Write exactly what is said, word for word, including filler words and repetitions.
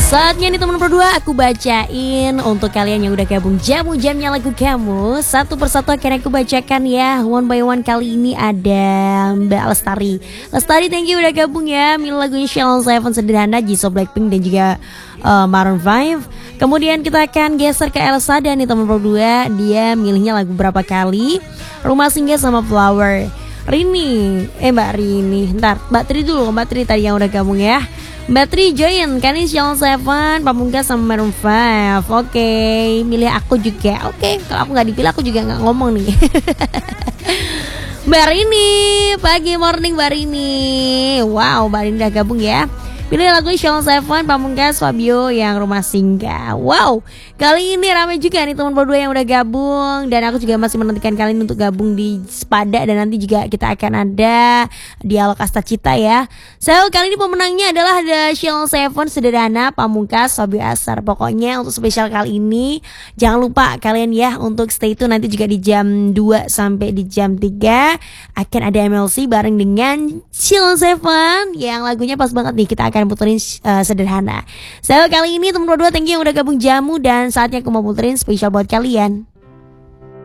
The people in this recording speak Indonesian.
Saatnya nih teman berdua aku bacain untuk kalian yang udah gabung jamu jamnya lagu kamu. Satu persatu akan aku bacakan ya. One by one kali ini ada Mbak Lestari. Lestari thank you udah gabung ya. Milih lagunya Sheila Seven Sederhana, Jisoo Blackpink dan juga uh, Maroon five. Kemudian kita akan geser ke Elsa dan nih teman berdua, dia milihnya lagu berapa kali? Rumah Singgah sama Flower. Rini, eh Mbak Rini, ntar Mbak Tri dulu, Mbak Tri tadi yang udah gabung ya. Mbak Tri join, kan ini Sheila Seven, Pamungkas sama Maroon five. Oke, okay. Milih aku juga. Oke, okay. Kalau aku gak dipilih aku juga gak ngomong nih. Mbak Rini, pagi morning Mbak Rini. Wow, Mbak Rini udah gabung ya. Pilih lagu Sheila Seven, Pamungkas, Fabio yang Rumah Singgah. Wow, kali ini ramai juga nih teman berdua yang udah gabung. Dan aku juga masih menantikan kalian untuk gabung di Sepada. Dan nanti juga kita akan ada dialog Asta Cita ya. So, kali ini pemenangnya adalah ada Sheila Seven, Sederhana, Pamungkas, Fabio Asar. Pokoknya untuk spesial kali ini jangan lupa kalian ya untuk stay tune. Nanti juga di jam dua sampai di jam tiga akan ada M L C bareng dengan Sheila Seven. Yang lagunya pas banget nih, kita akan akan puterin uh, Sederhana. So kali ini teman berdua thank you yang udah gabung jamu. Dan saatnya aku mau puterin spesial buat kalian.